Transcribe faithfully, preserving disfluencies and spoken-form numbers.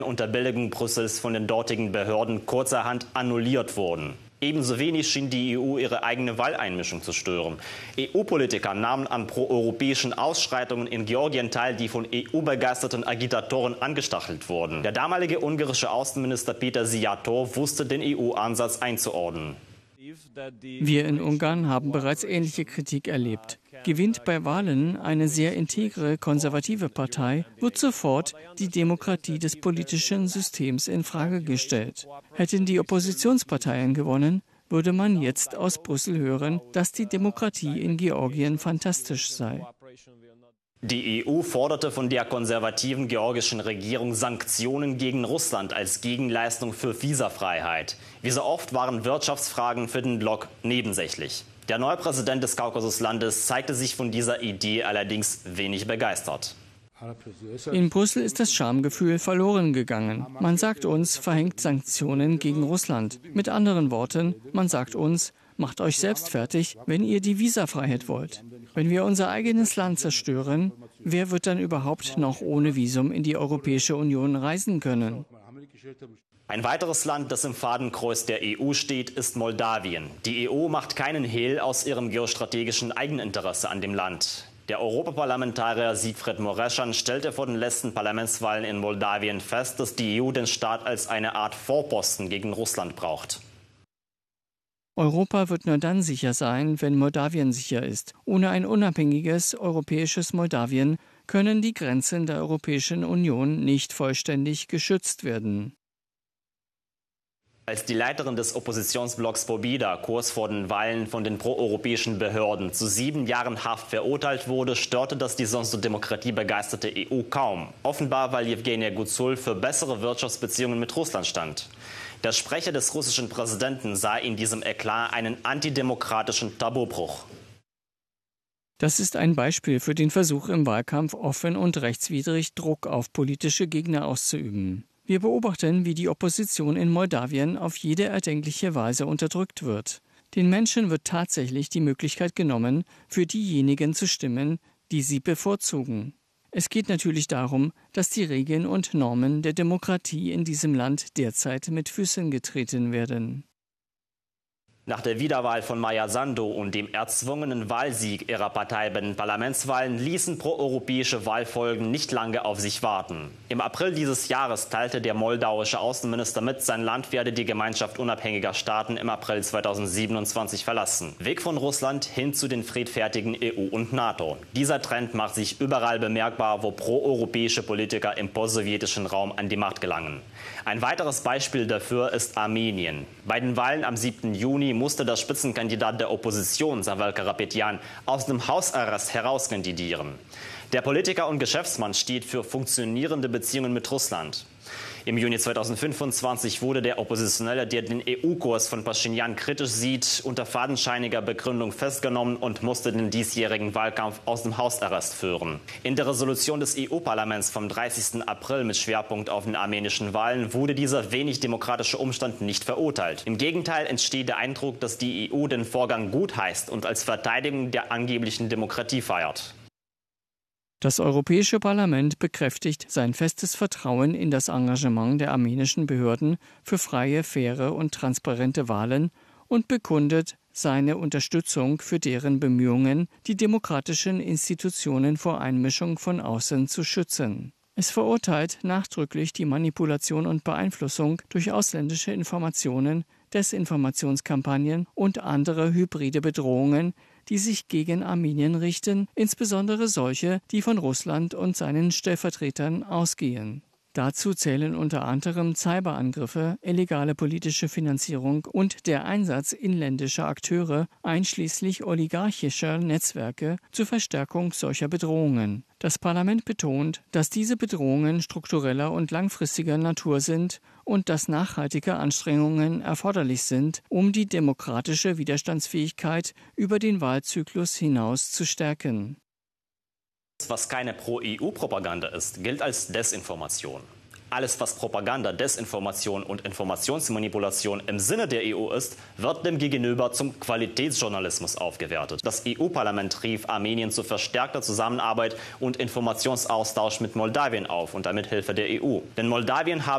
unter Billigung Brüssels von den dortigen Behörden kurzerhand annulliert wurden. Ebenso wenig schien die E U ihre eigene Wahleinmischung zu stören. E U-Politiker nahmen an proeuropäischen Ausschreitungen in Georgien teil, die von E U-begeisterten Agitatoren angestachelt wurden. Der damalige ungarische Außenminister Peter Szijjártó wusste den E U-Ansatz einzuordnen. Wir in Ungarn haben bereits ähnliche Kritik erlebt. Gewinnt bei Wahlen eine sehr integre konservative Partei, wird sofort die Demokratie des politischen Systems in Frage gestellt. Hätten die Oppositionsparteien gewonnen, würde man jetzt aus Brüssel hören, dass die Demokratie in Georgien fantastisch sei. Die E U forderte von der konservativen georgischen Regierung Sanktionen gegen Russland als Gegenleistung für Visafreiheit. Wie so oft waren Wirtschaftsfragen für den Block nebensächlich. Der neue Präsident des Kaukasuslandes zeigte sich von dieser Idee allerdings wenig begeistert. In Brüssel ist das Schamgefühl verloren gegangen. Man sagt uns, verhängt Sanktionen gegen Russland. Mit anderen Worten, man sagt uns, macht euch selbst fertig, wenn ihr die Visafreiheit wollt. Wenn wir unser eigenes Land zerstören, wer wird dann überhaupt noch ohne Visum in die Europäische Union reisen können? Ein weiteres Land, das im Fadenkreuz der E U steht, ist Moldawien. Die E U macht keinen Hehl aus ihrem geostrategischen Eigeninteresse an dem Land. Der Europaparlamentarier Siegfried Mureșan stellte vor den letzten Parlamentswahlen in Moldawien fest, dass die E U den Staat als eine Art Vorposten gegen Russland braucht. Europa wird nur dann sicher sein, wenn Moldawien sicher ist. Ohne ein unabhängiges europäisches Moldawien können die Grenzen der Europäischen Union nicht vollständig geschützt werden. Als die Leiterin des Oppositionsblocks Pobeda kurz vor den Wahlen von den proeuropäischen Behörden zu sieben Jahren Haft verurteilt wurde, störte das die sonst so demokratiebegeisterte E U kaum. Offenbar, weil Jewgenia Guzul für bessere Wirtschaftsbeziehungen mit Russland stand. Der Sprecher des russischen Präsidenten sah in diesem Eklat einen antidemokratischen Tabubruch. Das ist ein Beispiel für den Versuch, im Wahlkampf offen und rechtswidrig Druck auf politische Gegner auszuüben. Wir beobachten, wie die Opposition in Moldawien auf jede erdenkliche Weise unterdrückt wird. Den Menschen wird tatsächlich die Möglichkeit genommen, für diejenigen zu stimmen, die sie bevorzugen. Es geht natürlich darum, dass die Regeln und Normen der Demokratie in diesem Land derzeit mit Füßen getreten werden. Nach der Wiederwahl von Maia Sandu und dem erzwungenen Wahlsieg ihrer Partei bei den Parlamentswahlen ließen proeuropäische Wahlfolgen nicht lange auf sich warten. Im April dieses Jahres teilte der moldauische Außenminister mit, sein Land werde die Gemeinschaft unabhängiger Staaten im April zweitausendsiebenundzwanzig verlassen. Weg von Russland hin zu den friedfertigen E U und NATO. Dieser Trend macht sich überall bemerkbar, wo proeuropäische Politiker im postsowjetischen Raum an die Macht gelangen. Ein weiteres Beispiel dafür ist Armenien. Bei den Wahlen am siebten Juni musste der Spitzenkandidat der Opposition, Samuel Karapetyan, aus dem Hausarrest herauskandidieren. Der Politiker und Geschäftsmann steht für funktionierende Beziehungen mit Russland. Im Juni zweitausendfünfundzwanzig wurde der Oppositionelle, der den E U-Kurs von Pashinyan kritisch sieht, unter fadenscheiniger Begründung festgenommen und musste den diesjährigen Wahlkampf aus dem Hausarrest führen. In der Resolution des E U-Parlaments vom dreißigsten April mit Schwerpunkt auf den armenischen Wahlen wurde dieser wenig demokratische Umstand nicht verurteilt. Im Gegenteil entsteht der Eindruck, dass die E U den Vorgang gutheißt und als Verteidigung der angeblichen Demokratie feiert. Das Europäische Parlament bekräftigt sein festes Vertrauen in das Engagement der armenischen Behörden für freie, faire und transparente Wahlen und bekundet seine Unterstützung für deren Bemühungen, die demokratischen Institutionen vor Einmischung von außen zu schützen. Es verurteilt nachdrücklich die Manipulation und Beeinflussung durch ausländische Informationen, Desinformationskampagnen und andere hybride Bedrohungen, die sich gegen Armenien richten, insbesondere solche, die von Russland und seinen Stellvertretern ausgehen. Dazu zählen unter anderem Cyberangriffe, illegale politische Finanzierung und der Einsatz inländischer Akteure, einschließlich oligarchischer Netzwerke, zur Verstärkung solcher Bedrohungen. Das Parlament betont, dass diese Bedrohungen struktureller und langfristiger Natur sind und dass nachhaltige Anstrengungen erforderlich sind, um die demokratische Widerstandsfähigkeit über den Wahlzyklus hinaus zu stärken. Was keine Pro-E U-Propaganda ist, gilt als Desinformation. Alles, was Propaganda, Desinformation und Informationsmanipulation im Sinne der E U ist, wird dem Gegenüber zum Qualitätsjournalismus aufgewertet. Das E U-Parlament rief Armenien zu verstärkter Zusammenarbeit und Informationsaustausch mit Moldawien auf und damit Hilfe der E U. Denn Moldawien habe